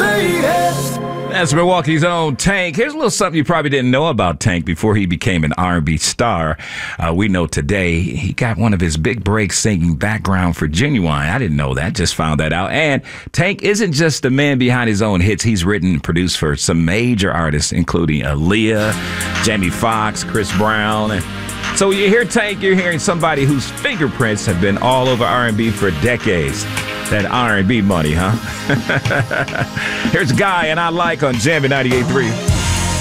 say yes. That's Milwaukee's own Tank. Here's a little something you probably didn't know about Tank before he became an R&B star. We know today he got one of his big breaks singing background for Genuine. I didn't know that, just found that out. And Tank isn't just the man behind his own hits. He's written and produced for some major artists, including Aaliyah, Jamie Foxx, Chris Brown. And so when you hear Tank, you're hearing somebody whose fingerprints have been all over R&B for decades. That R&B money, huh? Here's Guy and I Like on Jammin' 98.3.